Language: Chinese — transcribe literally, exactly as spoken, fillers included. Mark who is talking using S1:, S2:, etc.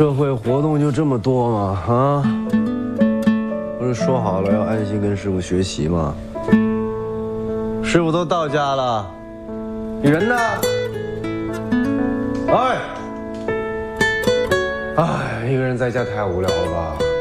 S1: 社会活动就这么多吗？啊，不是说好了要安心跟师傅学习吗？师傅都到家了，你人呢？哎，哎，一个人在家太无聊了吧？